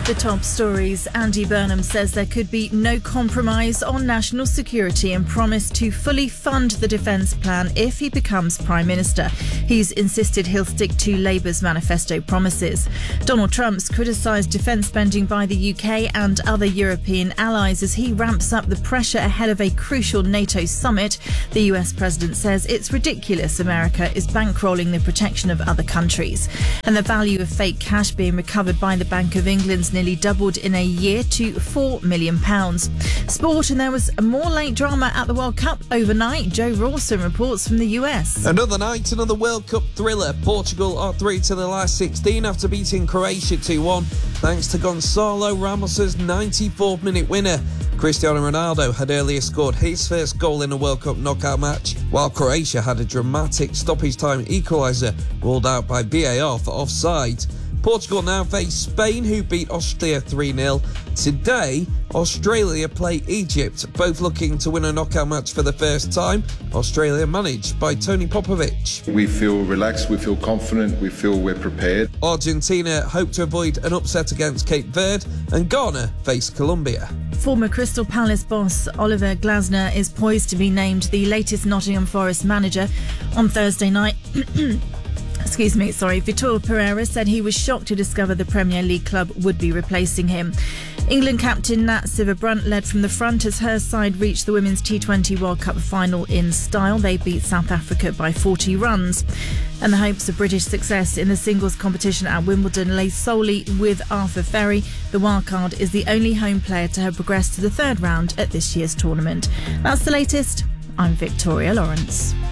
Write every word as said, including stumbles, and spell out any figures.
The top stories. Andy Burnham says there could be no compromise on national security and promised to fully fund the defence plan if he becomes Prime Minister. He's insisted he'll stick to Labour's manifesto promises. Donald Trump's criticised defence spending by the U K and other European allies as he ramps up the pressure ahead of a crucial NATO summit. The U S President says it's ridiculous America is bankrolling the protection of other countries. And the value of fake cash being recovered by the Bank of England's nearly doubled in a year to four million pounds. Sport, and there was more late drama at the World Cup overnight. Joe Rawson reports from the U S. Another night, another World Cup thriller. Portugal are through to the last sixteen after beating Croatia two one, thanks to Gonçalo Ramos's ninety-fourth minute winner. Cristiano Ronaldo had earlier scored his first goal in a World Cup knockout match, while Croatia had a dramatic stoppage-time equaliser ruled out by V A R for offside. Portugal now face Spain, who beat Austria three nil. Today, Australia play Egypt, both looking to win a knockout match for the first time. Australia managed by Tony Popovic. We feel relaxed, we feel confident, we feel we're prepared. Argentina hope to avoid an upset against Cape Verde, and Ghana face Colombia. Former Crystal Palace boss Oliver Glasner is poised to be named the latest Nottingham Forest manager. On Thursday night, excuse me, sorry, Vitor Pereira said he was shocked to discover the Premier League club would be replacing him. England captain Nat Sciver-Brunt led from the front as her side reached the Women's T twenty World Cup final in style. They beat South Africa by forty runs. And the hopes of British success in the singles competition at Wimbledon lay solely with Arthur Ferry. The wildcard is the only home player to have progressed to the third round at this year's tournament. That's the latest. I'm Victoria Lawrence.